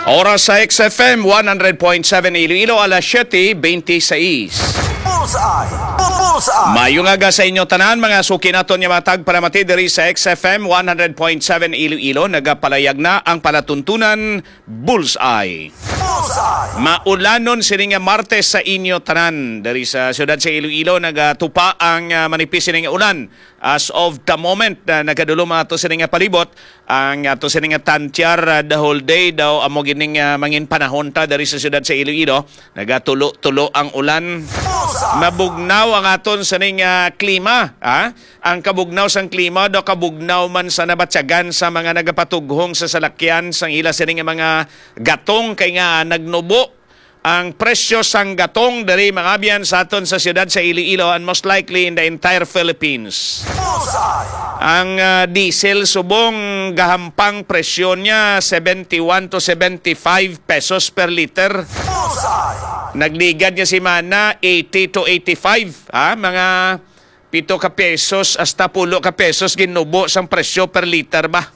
Oras sa XFM 100.7 Iloilo, alas 7:26. Bullseye! Bullseye! Mayong aga sa inyo tanan, mga suki naton nga matag para mati diri sa XFM 100.7 Iloilo. Nagapalayag na ang palatuntunan Bullseye. Bullseye! Maulanon sini nga Martes sa inyo tanan diri sa siyudad sa Iloilo. Nagatupa ang manipis sini nga ulan. As of the moment na nagkadulong ato sini nga palibot, ang ato sini nga tantyar the whole day daw amo gining mangin panahon ta diri sa siyudad sa Iloilo. Nagatulo-tulo ang ulan. Mabugnaw ang aton sini nga klima, ha? Ang kabugnaw sang klima do kabugnaw man sa nabatyagan sa mga nagapatughong sa salakyan sang ila sini nga mga gatong kay nga nagnubo ang presyo sang gatong dari mga abyan sa aton sa siyudad sa Iloilo and most likely in the entire Philippines. Ang diesel subong gahampang presyo niya 71 to 75 pesos per liter. Nagligad niya si mana 80 to 85, ha? Mga 7 ka pesos hasta 10 ka pesos ginubo sang presyo per liter ba?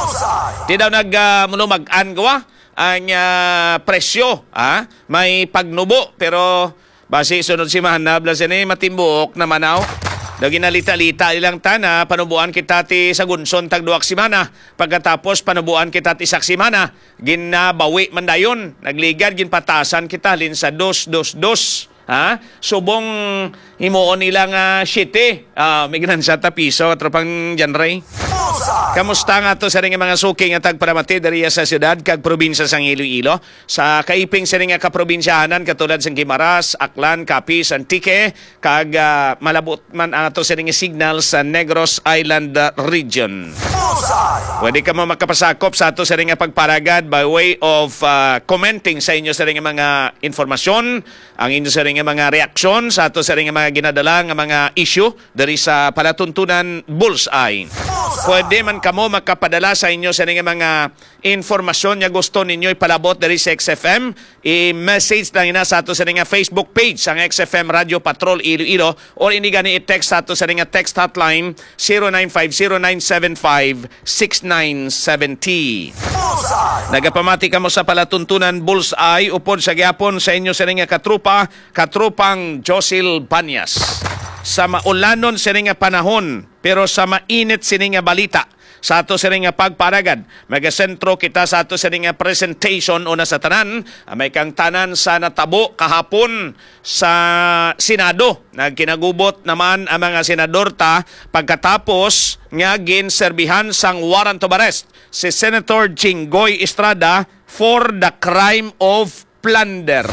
Di daw mag-an gawa ang presyo, ha? May pagnubo pero base sunod si Mahanab sini matimbuok na manaw. Daw ginalita-lita ilang tana panubuan kita ti sa gunson tag duak simana. Pagkatapos panubuan kita ti sak simana, ginabawi man dayon. Nagligad ginpatasan kita lin sa 222. Ha? Subong himuon nila nga 7. May sa tapiso tropang janray. Kamusta nga to sa ring mga suking nga tagparamati dari sa siyudad kag probinsya sang Iloilo? Sa kaiping sa ring kaprobinsyahanan katulad sang Guimaras, Aklan, Capiz, Antique kag malabot man ang ato sa ring signal sa Negros Island region. Pwede ka mo makapasakop sa ato sa ring pagparagad by way of commenting sa inyo sa ring mga informasyon, ang inyo sa ring mga reaksyon sa ato sa ring mga ginadala nga mga issue dari sa palatuntunan Bullseye. Pwede man kamo makapadala sa inyo sa mga informasyon nga gusto ninyo ipalabot dari sa XFM. I-message lang ina sa ato sa Facebook page ang XFM Radio Patrol Iloilo or ini gani i-text sa ato sa text hotline 0950-975-6970. Nagapamati kamo sa palatuntunan Bullseye upod sa gyapon sa inyo sa katrupang Josil Banyas. Sa maulanon sining panahon pero sa mainit sining balita sa ato sining pagparagad magasentro kita sa ato sining presentation una sa tanan may kang tanan sa natabo kahapon sa Senado. Nagkinagubot naman ang mga senador ta pagkatapos nga ginserbihan sang warrant of arrest si Senator Jinggoy Estrada for the crime of plunder.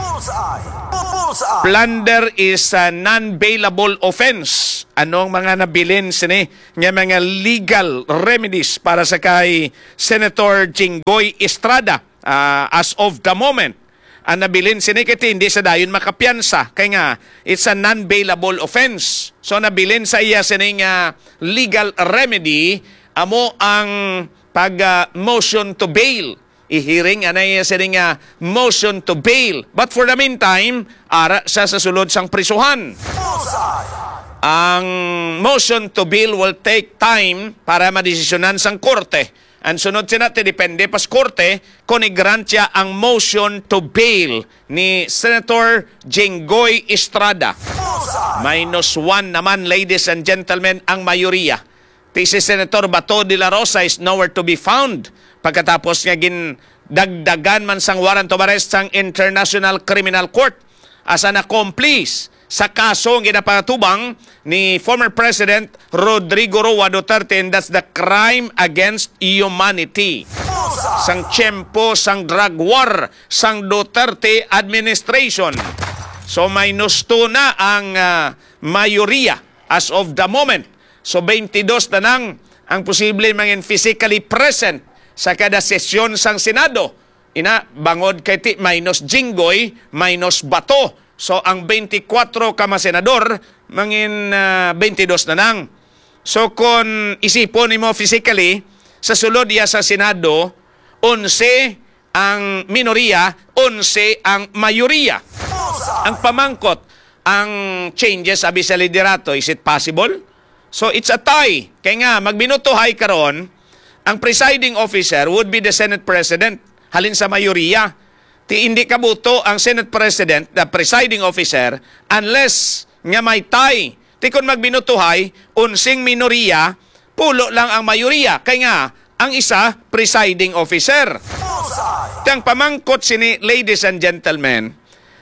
Plunder is a non-bailable offense. Anong mga nabilin sini nga mga legal remedies para sa kay Senator Jinggoy Estrada as of the moment? Ang nabilin sini kiti hindi sa dayon makapiyansa kay nga it's a non-bailable offense. So nabilin sa iya sini nga legal remedy amo ang pag motion to bail. I-hearing anay sining motion to bail. But for the meantime, ara sa sulod sang prisuhan. Ang motion to bail will take time para madesisyonan sang korte. Ang sunod sinati depende pas korte kung i-grantya ang motion to bail ni Senator Jinggoy Estrada. -1 naman, ladies and gentlemen, ang mayoriya. Si Senator Bato de la Rosa is nowhere to be found. Pagkatapos nga dagdagan man sang warrant of arrest sang International Criminal Court as an accomplice sa kaso ang ginapatubang ni former President Rodrigo Roa Duterte, and that's the crime against humanity. Sang tiyempo, sang drug war, sang Duterte administration. So -2 na ang mayoriya as of the moment. So 22 na nang ang posible mangin physically present sa kada sesyon sang Senado. Ina, bangod kay ti minus Jinggoy, minus Bato. So ang 24 ka senador, mangin 22 na nang. So kung isipon mo physically, sa sulod iya sa Senado, 11 ang minoriya, 11 ang mayoriya. Ang pamangkot, ang changes abi sa liderato, is it possible? So it's a tie. Kaya nga, magbinutuhay karon, ang presiding officer would be the Senate President. halin sa mayoriya. Ti hindi kabuto ang Senate President, the presiding officer, unless nga may tie. Ti kung magbinutuhay, unsing minoriya, pulo lang ang mayoriya. Kaya nga, ang isa, presiding officer. Bullseye. Tiyang pamangkot sini, ladies and gentlemen,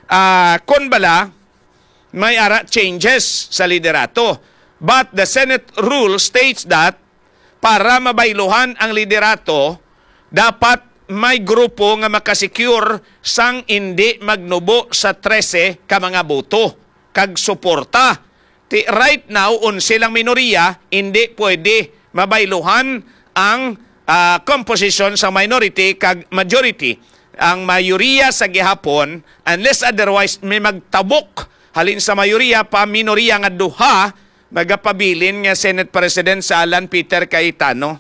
kun bala, may ara changes sa liderato. But the Senate rule states that para mabayluhan ang liderato, dapat may grupo nga makasecure sang hindi magnubo sa 13 ka mga boto kag suporta. Right now, silang minoriya, hindi pwede mabayluhan ang composition sa minority kag majority. Ang mayoriya sa gihapon, unless otherwise may magtabok halin sa mayoriya pa minoriya nga duha, magapabilin nga Senate President sa Alan Peter Cayetano.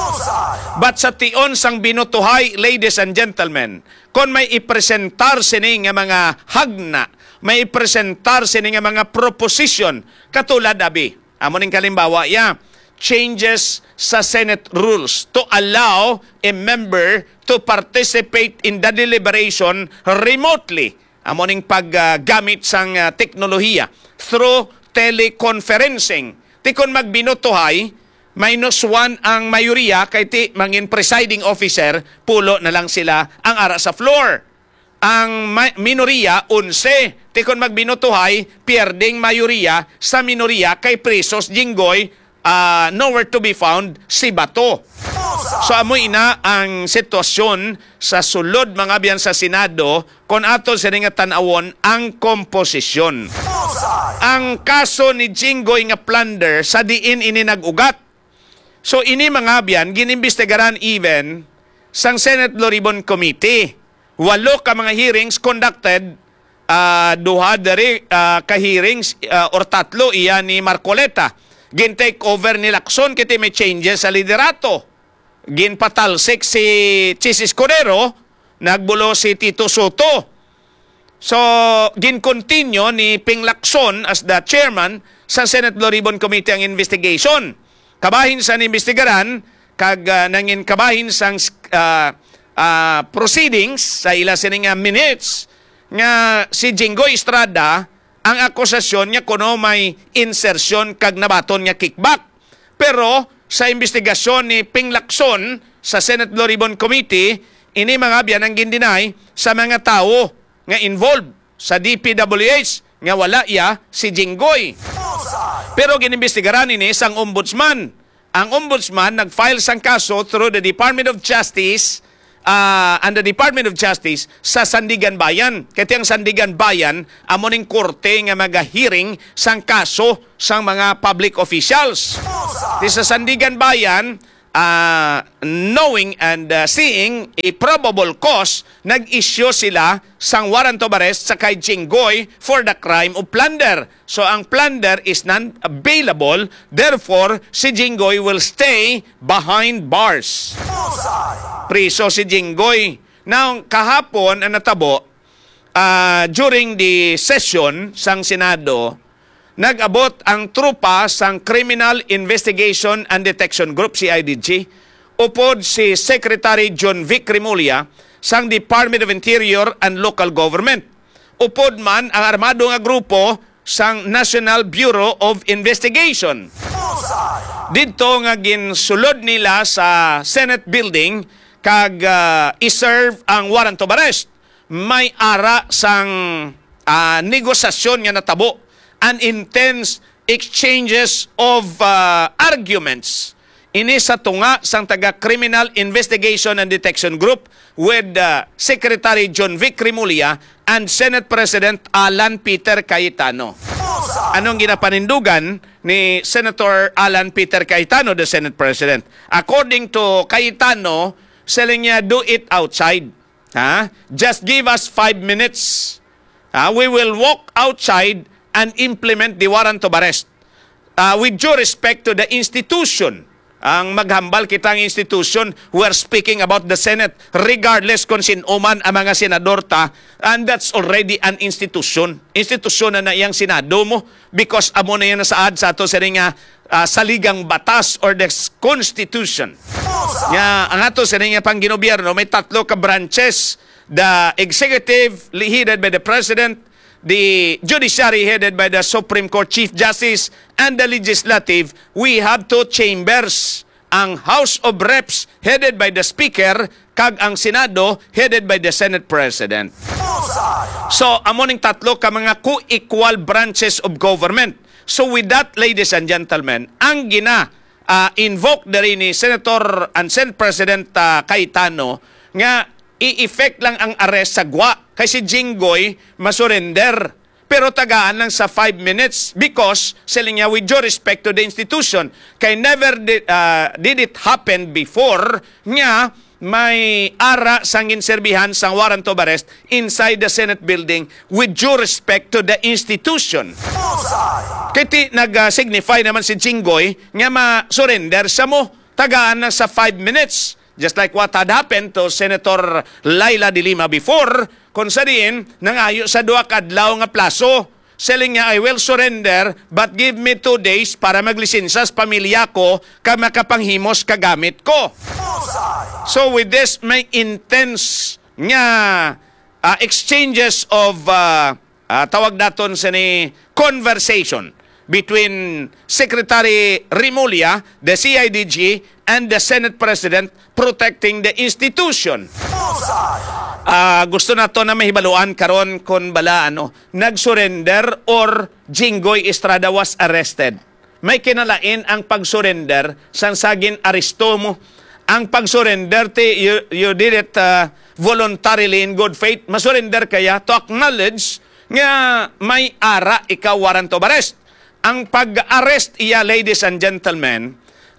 But sa tion sang binutuhay, ladies and gentlemen, kung may ipresentar sini nga mga hagna, may ipresentar sini nga mga proposition, katulad abi, amo ning kalimbawa, changes sa Senate rules to allow a member to participate in the deliberation remotely. Amo ning paggamit sang teknolohiya through teleconferencing. Ti kon magbinutuhay, -1 ang mayoriya kay ti mangin presiding officer, pulo na lang sila ang ara sa floor. Ang minoriya, 11. Ti kon magbinutuhay, pierding mayoriya sa minoriya kay presos jinggoy, nowhere to be found si Bato. So amoy ina ang sitwasyon sa sulod mga biyan sa Senado kung ato sa nga tanawon ang komposisyon. Ang kaso ni Jinggoy nga plunder sa diin ini nag-ugat. So ini mga biyan, ginimbestigaran even sang Senate Blue Ribbon Committee. 8 ka mga hearings conducted, duha dari ka hearings or 3 iya ni Marcoleta. Gin-take over ni Lacson kiti may changes sa liderato. Ginpatalsik si Chis Escudero, nagbulo si Tito Soto. So, gin-continue ni Ping Lacson as the chairman sa Senate Blue Ribbon Committee ang investigation. Kabahin sa investigaran, kag nangin kabahin sang proceedings sa ila sining minutes nga si Jinggoy Estrada, ang akusasyon niya kuno may insertion kag nabaton niya kickback. Pero sa investigasyon ni Ping Lacson sa Senate Blue Ribbon Committee, ini mga biyan ang gindinay sa mga tao nga involved sa DPWH nga wala si Jinggoy. Pero ginimbestigaran ini sang ombudsman. Ang ombudsman nag-file sang kaso through the Department of Justice and the Department of Justice sa Sandigan Bayan. Kaya ang Sandigan Bayan, amo ning korte nga mag-hearing sang kaso sang mga public officials. Sa Sandigan Bayan, knowing and seeing a probable cause, nag-issue sila sang warrant of arrest sa kay Jinggoy for the crime of plunder. So ang plunder is non-available, therefore si Jinggoy will stay behind bars. Priso si Jinggoy. Now, kahapon ang natabo, during the session sang Senado, nag-abot ang trupa sang Criminal Investigation and Detection Group, CIDG, upod si Secretary John Vic Remulla sang Department of Interior and Local Government. Upod man ang armado nga grupo sang National Bureau of Investigation. Dito nga ginsulod nila sa Senate building kag iserve ang warrant of arrest. May ara sang negosasyon nga natabo, and intense exchanges of arguments. Ini sa tunga sang taga-Criminal Investigation and Detection Group with Secretary John Vic Remulla and Senate President Alan Peter Cayetano. Anong ginapanindugan ni Senator Alan Peter Cayetano, the Senate President? According to Cayetano, selling niya, do it outside. Just give us 5 minutes. We will walk outside and implement the warrant of arrest with due respect to the institution ang maghambal kitang institution. We're speaking about the Senate regardless kung sinuman ang mga senador ta, and that's already an institution. Institusyon na iyang Senado mo because amo na yan nasaad sa ato sa nga saligang batas or the Constitution. Nga ang ato sa nga pangginobierno may 3 ka branches: the executive headed by the President, the judiciary headed by the Supreme Court Chief Justice, and the legislative, we have 2 chambers. Ang House of Reps headed by the Speaker, kag ang Senado headed by the Senate President. So, amoning 3 ka mga co-equal branches of government. So with that, ladies and gentlemen, ang invoke dari ni Senator and Senate President Cayetano nga i-effect lang ang arrest sa GWA kay si Jinggoy masurrender. Pero tagaan lang sa 5 minutes because sila niya with due respect to the institution. Kay never did it happen before nga may ara sang inserbihan sang warrant of arrest inside the Senate building with due respect to the institution. Kaya nag-signify naman si Jinggoy nga ma-surrender sa mo. Tagaan lang sa 5 minutes. Just like what had happened to Senator Laila de Lima before, kung sariin, nangayo sa 2 kadlaw nga plaso. Selling niya, I will surrender, but give me 2 days para maglisensyas pamilya ko ka makapanghimos kagamit ko. So with this, may intense nga exchanges of tawag daton sa ni conversation between Secretary Rimulya, the CIDG, and the Senate President protecting the institution. Gusto na to na mahibaluan karon kon bala nag-surrender or Jinggoy Estrada was arrested. May kinalain ang pag-surrender sang saging aresto mo. Ang pag-surrender you did it voluntarily in good faith. Masurrender kaya to acknowledge nga may ara ikaw warrant of arrest. Ang pag-arrest iya, ladies and gentlemen,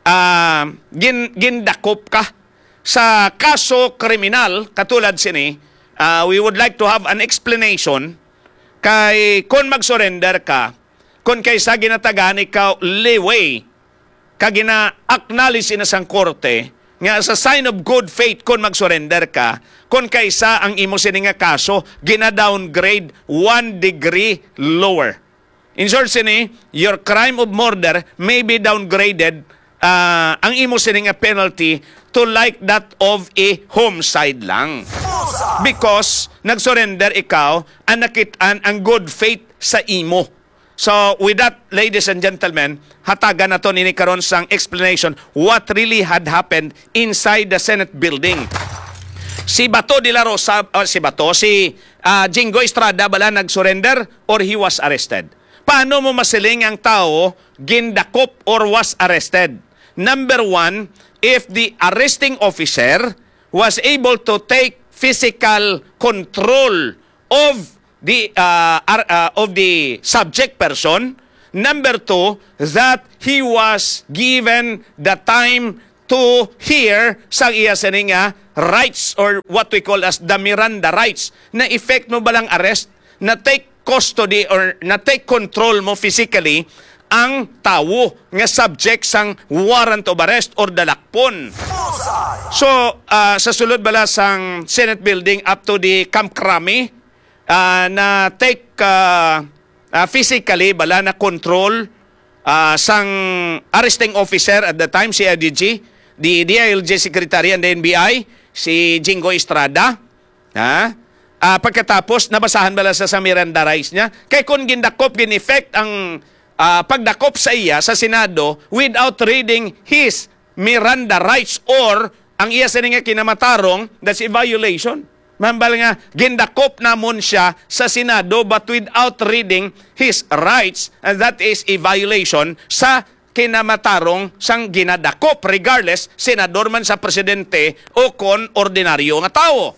gindakop ka sa kaso kriminal katulad sini. We would like to have an explanation kay kung mag-surrender ka, kung kaysa ginatagaan ikaw leeway, kag gina-acknowledge na sang korte nga sa sign of good faith kung mag-surrender ka, kung kaysa ang imo sini nga kaso gina-downgrade 1 degree lower. In short sini, your crime of murder may be downgraded ang imo sini nga penalty to like that of a homicide lang. Because nag-surrender ikaw ang nakitaan ang good faith sa imo. So with that, ladies and gentlemen, hatagan na to nini karon sang explanation what really had happened inside the Senate building. Si Bato de la Rosa, si Jinggoy Estrada bala nag-surrender or he was arrested? Paano mo masiling ang tao gindakop or was arrested? Number 1, if the arresting officer was able to take physical control of the subject person. Number 2, that he was given the time to hear sa iya nga rights or what we call as the Miranda rights. Na effect mo balang arrest, na take custody or na take control mo physically ang tawo nga subject sang warrant of arrest or dalakpon. So, sa sulod bala sang Senate building up to the Camp Crame, na take physically bala na control sang arresting officer at the time, si IDG, the DILG Secretary and the NBI, si Jinggoy Estrada. Pagkatapos, nabasahan bala sa Miranda rights niya. Kaya kung gindakop, gin-effect ang pagdakop sa iya sa Senado without reading his Miranda rights or ang iya sa nga kinamatarong, that's a violation. Mambal nga, gindakop namon siya sa Senado but without reading his rights, and that is a violation sa kinamatarong sang ginadakop regardless, senador man sa presidente o kon ordinaryo nga tao.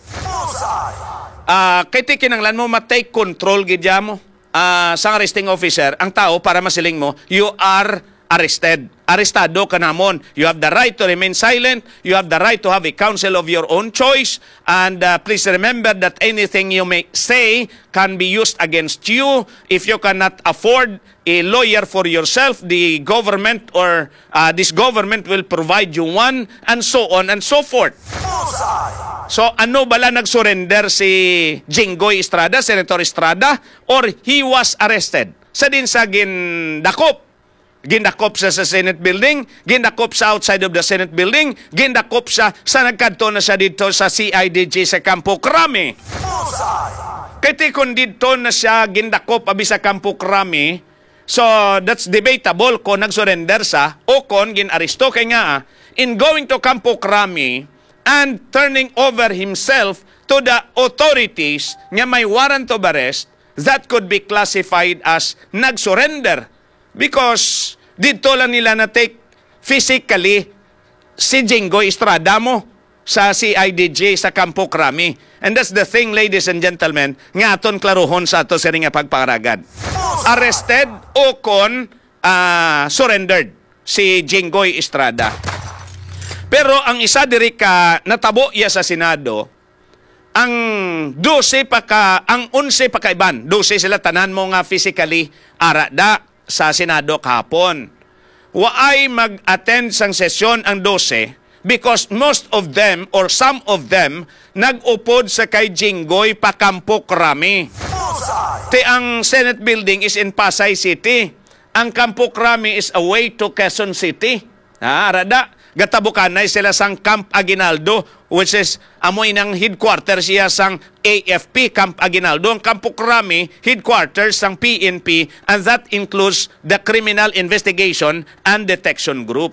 Kaya kinanglan mo matake control gidya mo sa arresting officer ang tao para masiling mo you are arrested. arestado ka namon. You have the right to remain silent. You have the right to have a counsel of your own choice. And please remember that anything you may say can be used against you. If you cannot afford a lawyer for yourself, the government or this government will provide you one, and so on and so forth. Bullseye. So ano bala nag-surrender si Jinggoy Estrada, Senator Estrada, or he was arrested? Sa din sa gindakop. Gindakop sa Senate building, gindakop sa outside of the Senate building, gindakop sa nagkadto na siya dito sa CIDG sa Campo Crame. Bullseye. Kaya kung dito na siya gindakop abi sa Campo Crame, so that's debatable kung nag-surrender sa o kung gin-aristo. Kaya nga, in going to Campo Crame and turning over himself to the authorities nga may warrant of arrest, that could be classified as nag-surrender. Because dito lang nila na-take physically si Jinggoy Estrada mo sa CIDG sa Campo Crame. And that's the thing, ladies and gentlemen, nga aton klaruhon sa ato sa ring pagparagad. Arrested o kon surrendered si Jinggoy Estrada. Pero ang isa diri ka natabo iya sa Senado, ang 11 pa kaiban, 12 sila tanan mo nga physically arada sa Senado kahapon. Waay mag-attend sang sesyon ang 12 because most of them or some of them nag-upod sa kay Jinggoy pa Campo Crame. Te ang Senate building is in Pasay City. Ang Campo Crame is away to Quezon City. Arada gatabukanay sila sang Camp Aguinaldo, which is amoy ng headquarters siya sang AFP, Camp Aguinaldo. Ang Campo Crame, headquarters sang PNP, and that includes the Criminal Investigation and Detection Group.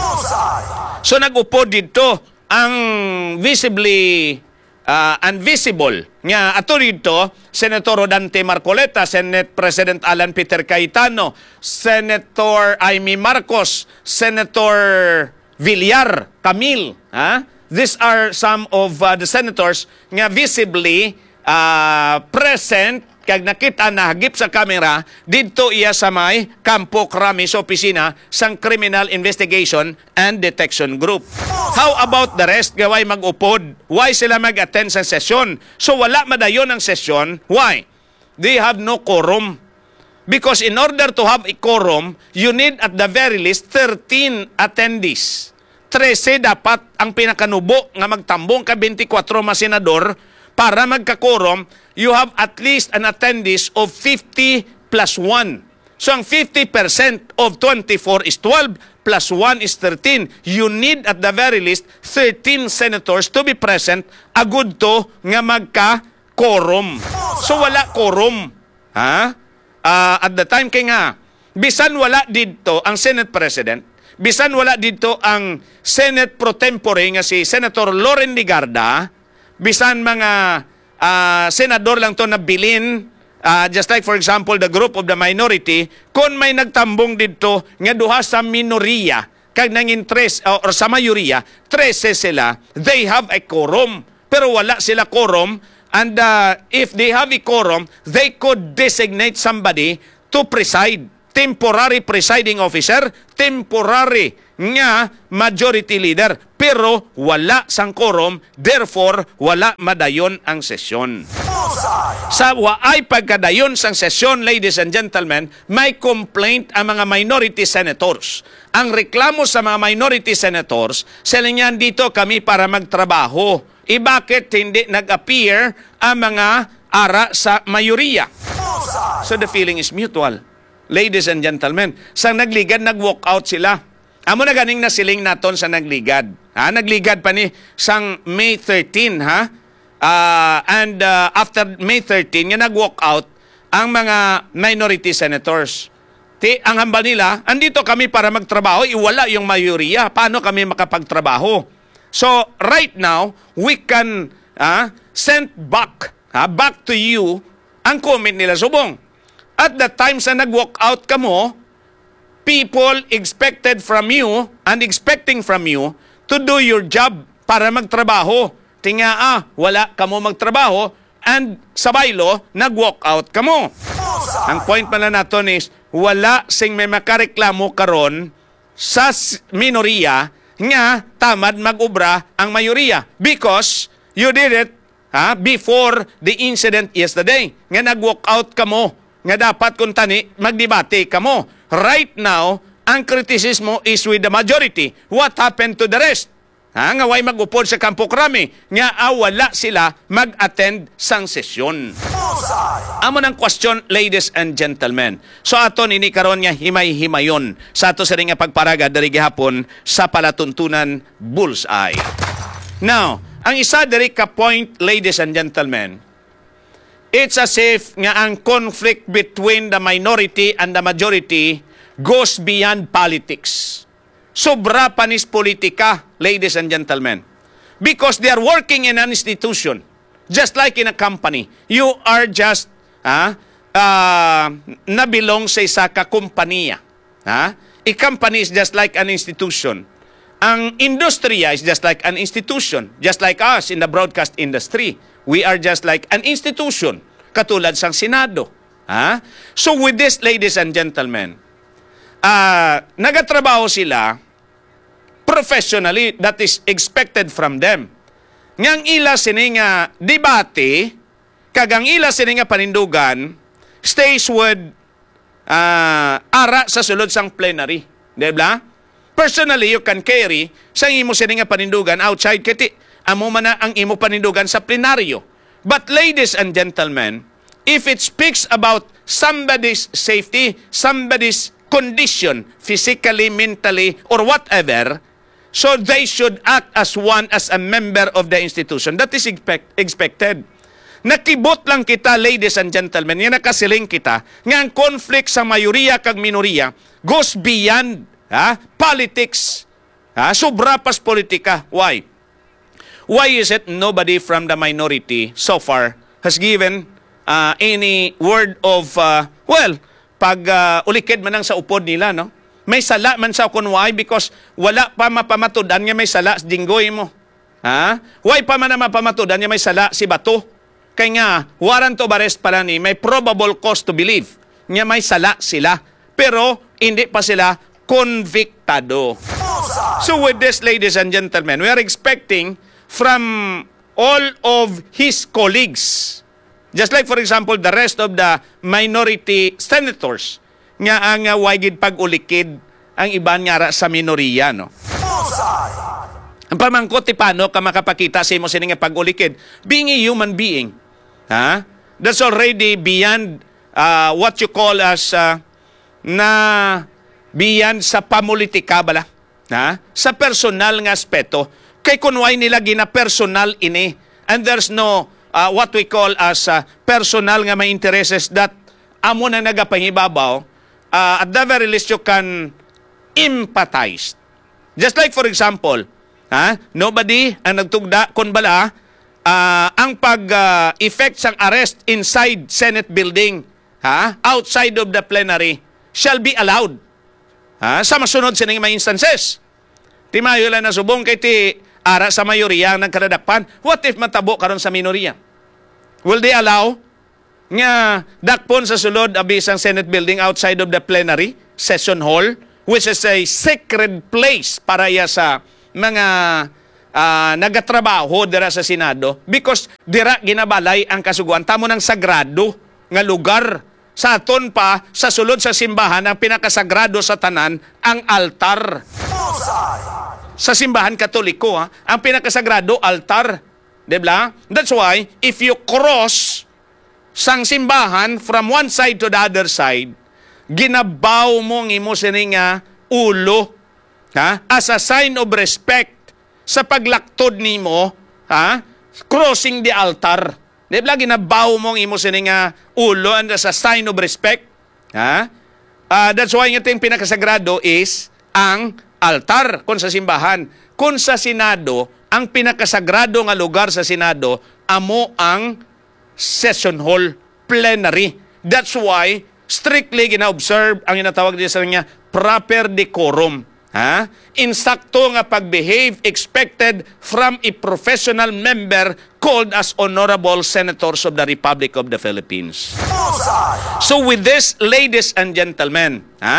So nag-upo dito ang visibly invisible nga ato dito, Senator Rodante Marcoleta, Senate President Alan Peter Cayetano, Senator Amy Marcos, Senator Villar, Camille. These are some of the senators nga visibly present kag nakita na hagip sa kamera dito iya sa may Campo Crame sa opisina sang Criminal Investigation and Detection Group. How about the rest? Gaway mag-upod. Why sila mag-attend sa sesyon? So wala madayon ang sesyon. Why? They have no quorum. Because in order to have a quorum, you need at the very least 13 attendees. 13 dapat ang pinakanubo nga magtambong ka 24 mga senador para magka-quorum. You have at least an attendees of 50 plus 1. So ang 50% of 24 is 12 plus 1 is 13. You need at the very least 13 senators to be present agud to nga magka-quorum. So wala quorum. At the time kay nga, bisan wala dito ang Senate President, bisan wala dito ang Senate Pro Tempore nga si Senator Loren Legarda, bisan mga senador lang to na bilin, just like for example the group of the minority, kung may nagtambong dito nga duha sa minoriya, kag nangin tres, or sa mayoriya, 13 sila, they have a quorum. Pero wala sila quorum. And if they have a quorum, they could designate somebody to preside. Temporary presiding officer, temporary nga majority leader. Pero wala sang quorum, therefore wala madayon ang sesyon. Sa waay pagkadayon sang sesyon, ladies and gentlemen, may complaint ang mga minority senators. Ang reklamo sa mga minority senators, sila niyan dito kami para magtrabaho. Bakit hindi nag-appear ang mga ara sa mayoriya? So the feeling is mutual. Ladies and gentlemen, sa nagligad, nag-walk out sila. Amo na ganing nasiling naton sa nagligad. Nagligad pa ni sang May 13, and after May 13, yung nag-walk out ang mga minority senators. Ang hambal nila, andito kami para magtrabaho, iwala yung mayoriya. Paano kami makapagtrabaho? So, right now, we can send back to you ang comment nila subong. At the time sa nag-walk out ka mo, people expected from you and expecting from you to do your job para magtrabaho. Tinga, wala ka mo magtrabaho and sa baylo, nag-walk out ka mo. Ang point pala natin is, wala sing may makareklamo karon sa minoriya nga tamad mag-ubra ang mayoriya because you did it before the incident yesterday. Nga nag-walk out ka mo, nga dapat kung tani, magdebate ka mo. Right now, ang kritisismo is with the majority. What happened to the rest? Nga way mag-upod sa Kampo Krami, nga wala sila mag-attend sang sesyon. Bullseye. Amo ng question, ladies and gentlemen. So aton ini karon nga himay-himayon sa ato sa nga pagparaga diri gihapon sa palatuntunan Bullseye. Now, ang isa diri ka point, ladies and gentlemen, it's as if nga ang conflict between the minority and the majority goes beyond politics. Sobra panis politika, ladies and gentlemen. Because they are working in an institution, just like in a company. You are just nabilong sa isa ka kumpanya. A company is just like an institution. Ang industriya is just like an institution. Just like us in the broadcast industry. We are just like an institution. Katulad sang Senado. So with this, ladies and gentlemen, nagatrabaho sila professionally, that is expected from them. Ngang ila sini nga debate, kagang ila sini nga panindugan, stays with ara sa sulod sang plenary. Diba? Personally, you can carry sa imo sini nga panindugan outside kiti. Amo man na ang imo panindugan sa plenaryo. But ladies and gentlemen, if it speaks about somebody's safety, somebody's condition, physically, mentally, or whatever, so they should act as one, as a member of the institution. That is expected. Nakibot lang kita, ladies and gentlemen, yan nakasiling kita, nga ang conflict sa mayoriya kag minoriya goes beyond politics. Sobra pas politika. Why? Why is it nobody from the minority so far has given any word of, pag ulikid man ang sa upod nila, no? May sala man sa kunway because wala pa mapamatudan nga may sala sa dinggoy mo. Why pa man na mapamatudan nga may sala si bato? Kaya nga, warrant of arrest pala ni, may probable cause to believe nga may sala sila. Pero, hindi pa sila convictado. So with this, ladies and gentlemen, we are expecting from all of his colleagues, just like for example, the rest of the minority senators, nga ang wagid pag-ulikid ang iban nga sa minoriya, no? Ang pamangkot ti paano ka makapakita sa imo sini nga pag-ulikid, being a human being, that's already beyond what you call as na beyond sa pamulitika bala, sa personal nga aspeto. Kay kunway nila gina personal ini, and there's no what we call as personal nga may intereses that amo na nagapangibabaw. At the very least, you can empathize. Just like, for example, nobody ang nagtugda kun bala ang pag-effect sang arrest inside Senate building, outside of the plenary, shall be allowed. Sa masunod sining mga instances. Timayo lang na subong kay ti ara sa mayoriya ng kadadakpan. What if matabo karon sa minoriya? Will they allow nga dakpon sa sulod abis ang Senate building outside of the plenary session hall, which is a sacred place para ya sa mga nagatrabaho dira sa Senado, because dira ginabalay ang kasuguan tamo ng sagrado nga lugar. Sa aton pa sa sulod sa simbahan ang pinakasagrado sa tanan ang altar. Sa simbahan Katoliko, ang pinakasagrado altar, diba? That's why if you cross sang simbahan from one side to the other side, ginabaw mo ng imo sining ulo, as a sign of respect sa paglaktod nimo, crossing the altar. Di ba ginabaw mo ng imo sining ulo and as a sign of respect? That's why yung pinakasagrado is ang altar kung sa simbahan. Kung sa Senado, ang pinakasagrado nga lugar sa Senado, amo ang session hall, plenary. That's why strictly gina-observe ang inatawag din sa kanya proper decorum. Insakto nga pag-behave expected from a professional member called as honorable senators of the Republic of the Philippines. So with this, ladies and gentlemen,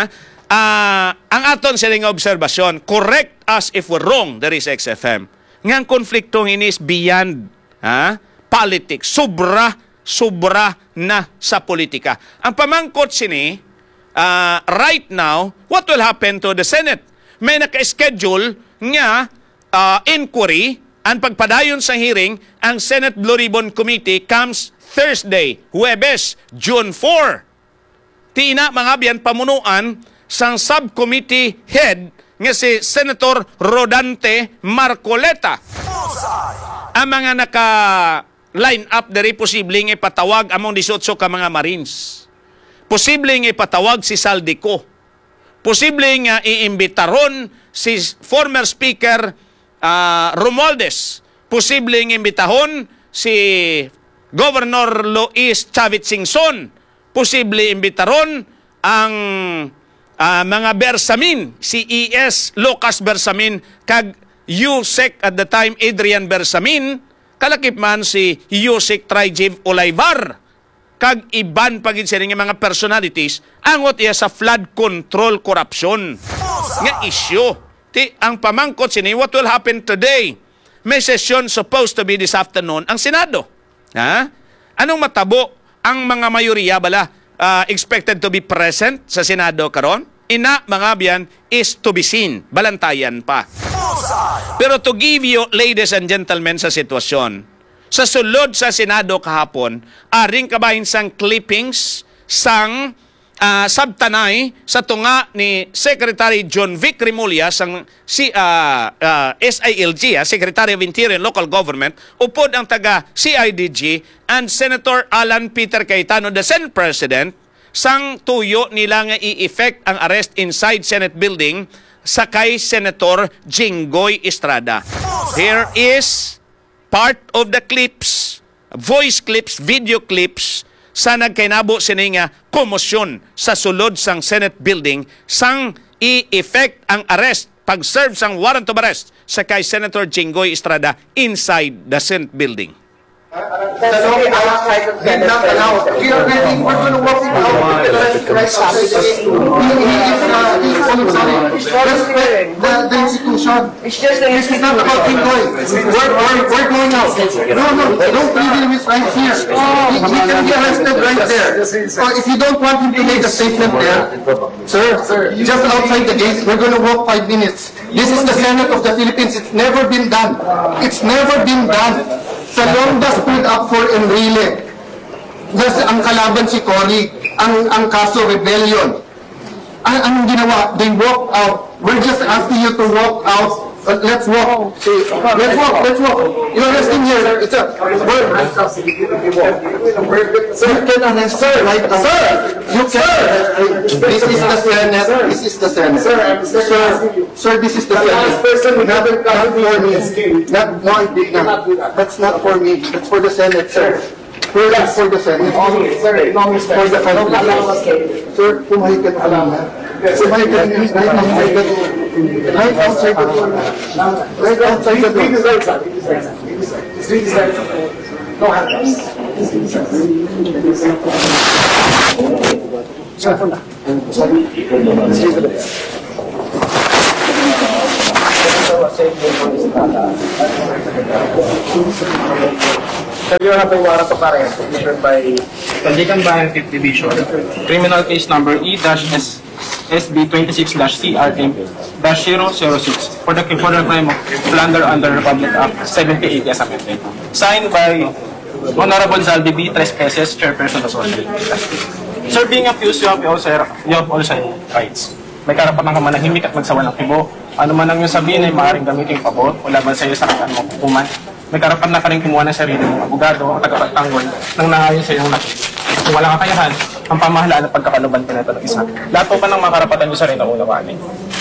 ang aton sining obserbasyon, correct us if we're wrong, there is XFM. Nga ang konfliktong ini is beyond politics. Sobra na sa politika. Ang pamangkot sini, right now, what will happen to the Senate? May naka-schedule nga inquiry, ang pagpadayon sa hearing, ang Senate Blue Ribbon Committee comes Thursday, Huwebes, June 4. Tina mga biyan pamunuan sang subcommittee head nga si Senator Rodante Marcoleta. Ang mga naka-line up diri posibleng ipatawag among 18 ka mga Marines. Posibleng ipatawag si Saldico. Posibleng iimbitaron si former Speaker Romualdez. Posibleng imbitahon si Governor Luis Chavit Singson. Posible imbitaron ang mga Bersamin, si E.S. Lucas Bersamin, kag Yusek at the time Adrian Bersamin, kalakip man si Yusek Trijiv Olaybar, kag iban pagin siya nga mga personalities, angot iya sa flood control corruption. Nga issue. Ang pamangkot sini, what will happen today? May session supposed to be this afternoon ang Senado. Anong matabo? Ang mga mayoriya bala expected to be present sa Senado karon? Ina mga biyan is to be seen. Balantayan pa. Pero to give you, ladies and gentlemen, sa sitwasyon, sa sulod sa Senado kahapon, aring kabahin sang clippings sang sabtanay sa tunga ni Secretary John Vic Remulla sang SILG, Secretary of Interior and Local Government, upod ang taga CIDG, and Senator Alan Peter Cayetano, the Senate President, sang tuyo nila nga i-effect ang arrest inside Senate building sa kay Senator Jinggoy Estrada. Here is part of the clips, voice clips, video clips, sa nagkainabo sini nga komosyon sa sulod sang Senate building sang i-effect ang arrest, pag-serve sang warrant of arrest sa kay Senator Jinggoy Estrada inside the Senate building. That's only outside of Senate. We are ready. We're going to walk it out. Respect the institution. It's just that it's not about him going. We're going out. No, don't leave him right here. He can be arrested right there. If you don't want him to make a statement there, sir, just outside the gate, we're going to walk 5 minutes. This is the Senate of the Philippines. It's never been done. It's never been done. Salonga stood up for Enrile. Ang kalaban si Cory, ang kaso rebellion. Anong ginawa? They walk out. We're just asking you to walk out. Let's walk. Let's walk. You're resting here. It's a word. Sir, you can arrest, sir. Right now. Sir, you can. This is the Senate. This is the Senate. Sir, this is the Senate. Not for me. That's not for me. That's for the Senate, sir. That's for the Senate. For the country. Sir, pumahay ka na. Pumahay ka na. Right outside the door. Right outside the door. No handcuffs. You have a warrant of arrest issued by Tandigan Bayan 5th Division, criminal case number E-SB 26-CRM-006 for the crime of plunder under Republic Act 78 as amended. Signed by Honorable Zaldi B. Trespeses, Chairperson of Association. Sir, being accused, you have also rights. May karapatan ka manahimik at magsawa ng kibo. Ano man ang iyong sabihin ay maaaring gamitin pabor o laban sa iyo sa kataan mong hukuman. May karapatan na ka rin kumuha ng sarili ng abogado o tagapagtanggol nang nangayon sa iyong nakit. Kung walang kakayahan, ang pamahalaan at pagkakaluban pinatulog isa. Lahat po pa ng mga karapatan nyo sa rin ang unawanin.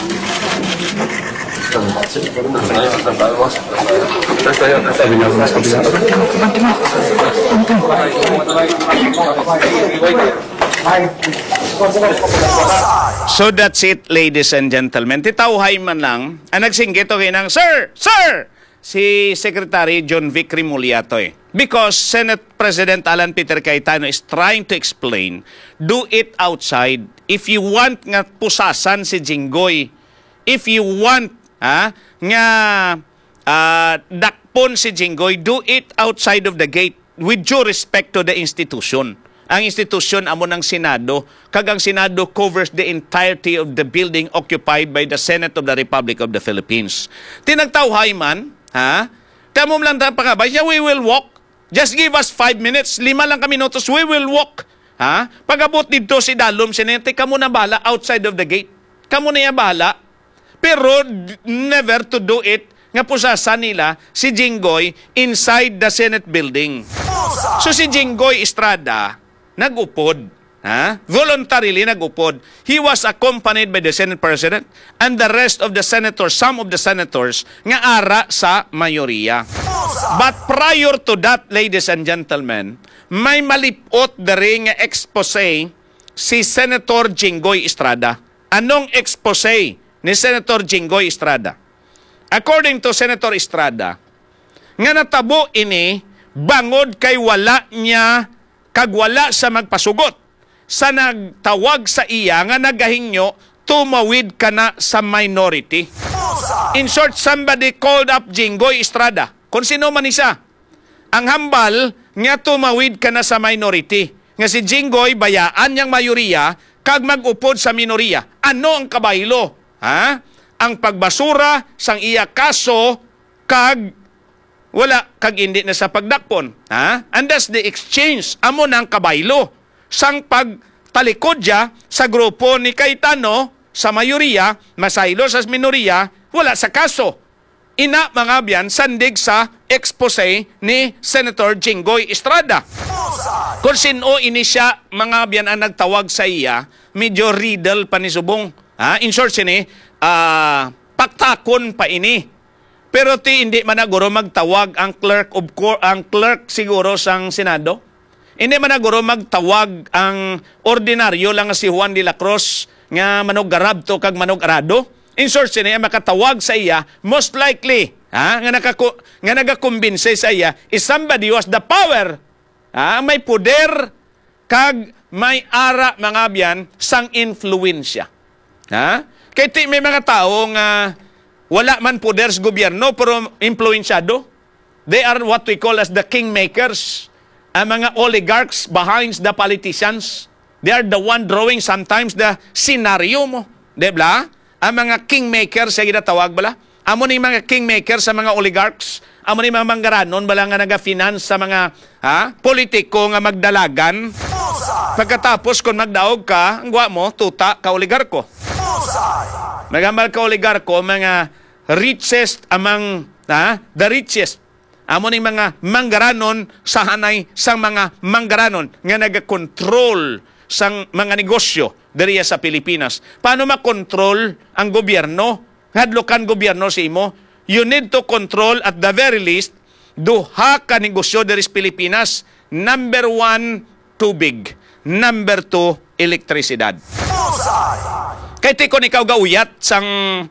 So that's it, ladies and gentlemen. Titawhay man lang, ang nagsinggit o kinang, Sir! si Secretary John Vic Remuliato eh. Because Senate President Alan Peter Cayetano is trying to explain, do it outside. If you want nga pusasan si Jinggoy, if you want nga dakpon si Jinggoy, do it outside of the gate with due respect to the institution. Ang institusyon amo ng Senado, kag ang Senado covers the entirety of the building occupied by the Senate of the Republic of the Philippines. Tinagtawhay man, tamom lang ta pakabay, we will walk. Just give us 5 minutes, 5 lang kami minutos, we will walk. Pagabot dito si Dalom, sinente, kamo na bala outside of the gate. Kamo na bala. Pero never to do it nga pusasan nila si Jinggoy inside the Senate building. So si Jinggoy Estrada nagupod, voluntarily nagupod. He was accompanied by the Senate President and the rest of the senators, some of the senators nga ara sa mayoriya. But prior to that, ladies and gentlemen, may malipot diri nga expose si Senator Jinggoy Estrada. Anong expose ni Senator Jinggoy Estrada? According to Senator Estrada, nga natabo ini bangod kay wala niya kagwala sa magpasugot sa nagtawag sa iya nga nagahingyo tumawid ka na sa minority. In short, somebody called up Jinggoy Estrada. Kung sino man isa, ang hambal nga tumawid ka na sa minority. Nga si Jinggoy bayaan niyang mayoriya kag mag-upod sa minoriya. Ano ang kabaylo? Ang pagbasura sang iya kaso kag wala kag hindi na sa pagdakpon. And that's the exchange. Amo ng kabaylo. Sang pagtalikod siya sa grupo ni Cayetano sa mayoriya, masaylo sa minoriya, wala sa kaso. Ina mga biyan, sandig sa expose ni Senator Jinggoy Estrada. Kung sino ini siya, mga biyan ang nagtawag sa iya, medyo riddle pa ni Subong. In short, paktakon pa ini. Pero hindi man naguro magtawag ang clerk siguro sang Senado. Hindi man naguro magtawag ang ordinaryo lang si Juan de la Cruz nga manog garabto kag manog arado. In short, makatawag sa iya, most likely, nga nagakumbinse sa iya, is somebody who has the power, may poder kag may ara mga biyan sang influensya. Kaya may mga tao nga wala man poder sa gobyerno pero influensyado. They are what we call as the kingmakers. Ang mga oligarchs behind the politicians. They are the one drawing sometimes the scenario mo. Diba? Ang mga kingmakers sa ginatawag bala. Amo ni mga kingmakers sa mga oligarchs. Amo ni mga manggaranon bala nga naga-finance sa mga politiko nga magdalagan. Pagkatapos kung magdaog ka, ang guwa mo, tuta ka oligarko. Magambal ka oligarko, mga richest among the richest. Amo ni mga manggaranon sa hanay sang mga manggaranon nga nagakontrol sang mga negosyo diriya sa Pilipinas. Paano makontrol ang gobyerno? Hadlokan gobyerno si imo. You need to control at the very least duha ka negosyo diri sa Pilipinas. Number 1, tubig. Number 2, elektrisidad. Kaya tikon ikaw gauyat sang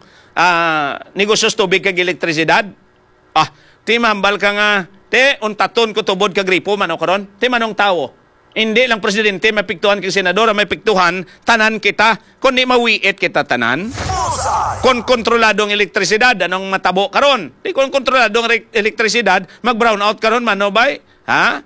negosyo sa tubig kag elektrisidad. Ti mambal ka nga, untaton ko tubod kag gripo mano karon. Ti manong tao. Hindi lang presidente mapiktuhan kag senador, may piktuhan tanan kita. Kun di mawiit kita tanan. Kon kontroladong elektrisidad anong matabo karon. Di kon kontroladong elektrisidad mag brown out karon mano bay.